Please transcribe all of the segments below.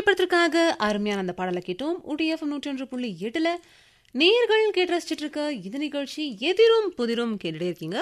திரைப்படத்திற்காக அருமையான அந்த பாடலை கேட்டோம். UDFM 101.8 நேயர்கள் கேட்டு ரசிச்சிட்டு இருக்க இந்த நிகழ்ச்சி எதிரும் புதிரும் கேட்டுட்டே இருக்கீங்க.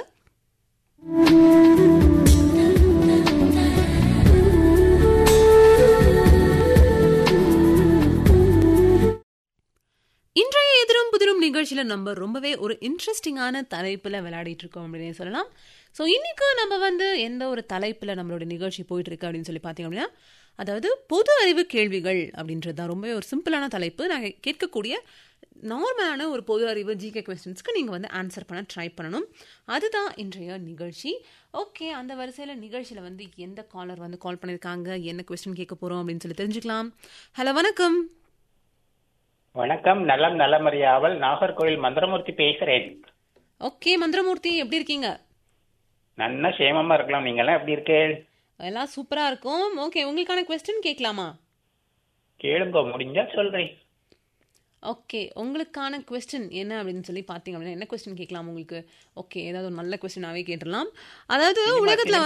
இன்றைய எதிரும் புதிரும் நிகழ்ச்சியில நம்ம ரொம்பவே ஒரு இன்ட்ரெஸ்டிங்கான தலைப்புல விளையாடிட்டு இருக்கோம் அப்படின்னு சொல்லலாம். ஸோ இன்னைக்கு நம்ம எந்த ஒரு தலைப்புல நம்மளோட நிகழ்ச்சி போயிட்டு இருக்கு அப்படின்னு சொல்லி பார்த்தீங்க அப்படின்னா, அதாவது பொது அறிவு கேள்விகள் அப்படின்றது தான். ரொம்பவே ஒரு சிம்பிளான தலைப்பு. நாங்கள் கேட்கக்கூடிய நார்மலான ஒரு பொது அறிவு ஜிகே கொஸ்டின்ஸ்க்கு நீங்கள் ஆன்சர் பண்ண ட்ரை பண்ணணும். அதுதான் இன்றைய நிகழ்ச்சி. ஓகே, அந்த வரிசையில் நிகழ்ச்சியில் எந்த காலர் கால் பண்ணியிருக்காங்க, என்ன கொஸ்டின் கேட்க போகிறோம் அப்படின்னு சொல்லி தெரிஞ்சுக்கலாம். ஹலோ, வணக்கம். வணக்கம். நலம் நலமறியாவல் நாகர்கோவில் மந்திரமூர்த்தி பேசுறேன். ஓகே மந்திரமூர்த்தி, எப்படி இருக்கீங்க? நல்ல சேமமா இருக்கலாம். நீங்க எல்லாம் எப்படி இருக்கே? எல்லாம் சூப்பரா இருக்கும். ஓகே, உங்களுக்கான கொஸ்டின் கேட்கலாமா? கேளுங்க, முடிஞ்சா சொல்றேன். ஓகே, உங்களுக்கான கொஸ்டின் என்ன அப்படின்னு சொல்லி பார்த்தீங்க அப்படின்னா, என்ன கொஸ்டின் கேட்கலாம் உங்களுக்கு? ஓகே, ஏதாவது ஒரு நல்ல கொஸ்டினாவே கேட்டுடலாம். அதாவது உலகத்துல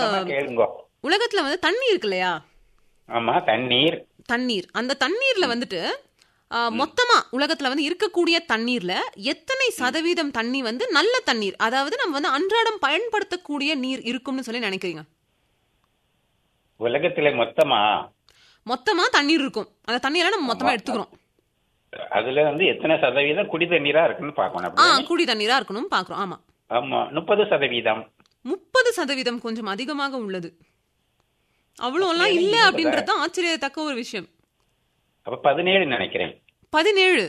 தண்ணி இருக்கு இல்லையா? ஆமா, தண்ணீர். அந்த தண்ணீர்ல மொத்தமா உலகத்துல இருக்கக்கூடிய தண்ணீர்ல எத்தனை சதவீதம் தண்ணி நல்ல தண்ணீர், அதாவது நம்ம அன்றாடம் பயன்படுத்தக்கூடிய நீர் இருக்கும்னு சொல்லி நினைக்கிறீங்க? உலகத்துல மொத்தமா தண்ணீர் இருக்கும். அந்த தண்ணீரை நம்ம மொத்தமா எடுத்துக்கிறோம். அதுல எத்தனை சதவீதம் குடி தண்ணீரா இருக்குன்னு பாக்கணும். குடி தண்ணீரா இருக்கணும் பாக்குறோம். ஆமா ஆமா, 30%. 30% கொஞ்சம் அதிகமாக உள்ளது. அவ்வளவு எல்லாம் இல்ல அப்படின்றது ஆச்சரியத்தக்க ஒரு விஷயம். அப்ப 17 நினைக்கிறேன். 17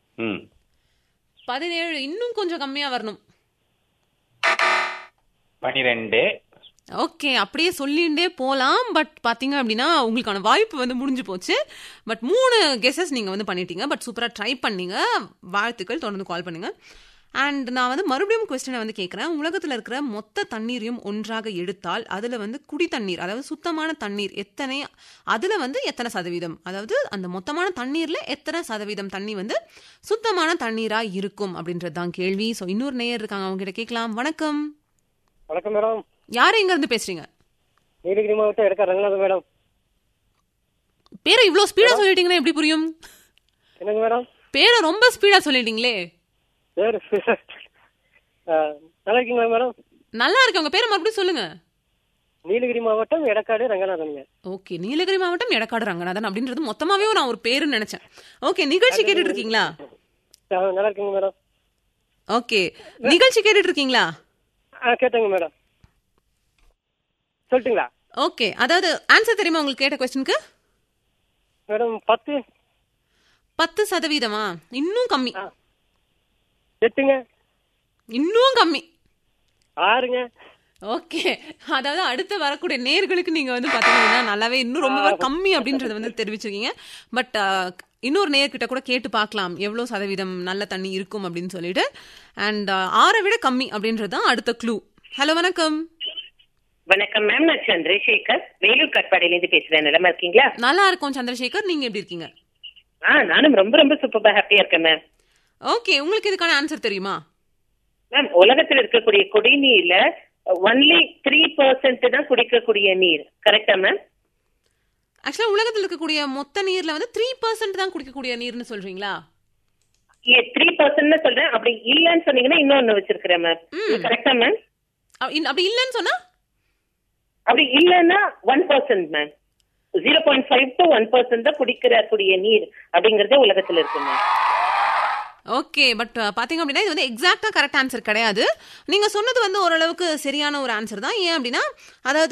இன்னும் கொஞ்சம் கம்மியா வரணும். 12. ஓகே, அப்படியே சொல்லிண்டே போலாம். பட் பாத்தீங்க அப்படின்னா உங்களுக்கான வாய்ப்பு முடிஞ்சு போச்சு. பட் 3 கெஸஸ் நீங்க பண்ணிட்டீங்க. பட் சூப்பரா ட்ரை பண்ணீங்க. வாழ்த்துக்கள். தொடர்ந்து கால் பண்ணுங்க. அண்ட் நான் மறுபடியும் கொஸ்டினை கேட்குறேன். உலகத்தில் இருக்கிற மொத்த தண்ணீரையும் ஒன்றாக எடுத்தால் அதில் குடி தண்ணீர், அதாவது சுத்தமான தண்ணீர் எத்தனை, அதில் எத்தனை சதவீதம், அதாவது அந்த மொத்தமான தண்ணீரில் எத்தனை சதவீதம் தண்ணி சுத்தமான தண்ணீராக இருக்கும் அப்படின்றது தான் கேள்வி. ஸோ இன்னொரு நேயர் இருக்காங்க, அவங்க கிட்ட கேட்கலாம். வணக்கம். வணக்கம் மேடம். யார் எங்க இருந்து பேசுறீங்க? நீலகிரி மாவட்டம் எடக்காடு ரங்கநாதன் மேடம். பேரை இவ்வளோ ஸ்பீடா சொல்லிட்டீங்கன்னா எப்படி புரியும்? என்னங்க மேடம்? பேரை ரொம்ப ஸ்பீடா சொல்லிட்டீங்களே. நல்லா இருக்கீங்களா மேடம்? நல்லா இருக்கு. உங்க பேரை மறுபடியும் சொல்லுங்க. நீலகிரி மாவட்டம் எடக்காடு ரங்கநாதன். ஓகே, நீலகிரி மாவட்டம் எடக்காடு ரங்கநாதன் அப்படின்றது மொத்தமாவே நான் ஒரு பேருன்னு நினைச்சேன். ஓகே, நிகழ்ச்சி கேட்டுட்டு இருக்கீங்களா? நல்லா இருக்கீங்க மேடம். ஓகே, நிகழ்ச்சி கேட்டுட்டு இருக்கீங்களா? கேட்டேங்க மேடம். சொல்லிட்டீங்களா? ஓகே, அதாவது ஆன்சர் தெரியுமா உங்களுக்கு கேட்ட கொஸ்டினுக்கு? மேடம் 10%. இன்னும் கம்மி. 8ங்க. இன்னும் கம்மி. 6ங்க. ஓகே, அதாவது அடுத்து வரக்கூடிய நேர்களுக்கு நீங்க பாத்தீங்கன்னா நல்லாவே இன்னும் ரொம்ப கம்மி அப்படின்றத தெரிவிச்சிருக்கீங்க. பட் இன்னொரு நேர்கிட்ட கூட கேட்டு பார்க்கலாம் எவ்வளவு சதவீதம் நல்ல தண்ணி இருக்கும் அப்படின்னு சொல்லிட்டு. அண்ட் 6 விட கம்மி அப்படின்றதுதான் அடுத்த க்ளூ. ஹலோ, வணக்கம். வணக்கம் மேம், நான் சந்திரசேகர் வேலூர் கட்பாடியிலிருந்து பேசுறேன். நிலமா இருக்கீங்களா? நல்லா இருக்கும் சந்திரசேகர், நீங்க எப்படி இருக்கீங்க? நானும் ரொம்ப ரொம்ப சூப்பரா ஹாப்பியா இருக்கேன் மேம். ஓகே, உங்களுக்கு இதுக்கான ஆன்சர் தெரியுமா? மேம், உலகத்தில் இருக்கக்கூடிய குடிநீர்ல ஒன்லி 3% தான் குடிக்கக்கூடிய நீர். கரெக்டா மேம்? ஆக்சுவலா உலகத்தில் இருக்கக்கூடிய மொத்த நீர்ல 3% தான் குடிக்கக்கூடிய நீர்னு சொல்றீங்களா? 3% சொல்றேன். அப்படி இல்லன்னு சொன்னீங்கன்னா இன்னொன்னு வச்சிருக்கிறேன் மேம். கரெக்டா மேம்? அப்படி இல்லன்னு சொன்னா? அப்படி இல்லன்னா 1% மேம். 0.5 to 1% தான் குடிக்கக்கூடிய நீர் அப்படிங்கறதே உலகத்துல இருக்கு மேம். ஓகே, பட் பாத்தீங்க அப்படின்னா இது எக்ஸாக்டா கரெக்ட் ஆன்சர் கிடையாது. நீங்க சொன்னது ஓரளவுக்கு சரியான ஒரு ஆன்சர் தான். ஏன் அப்படின்னா, அதாவது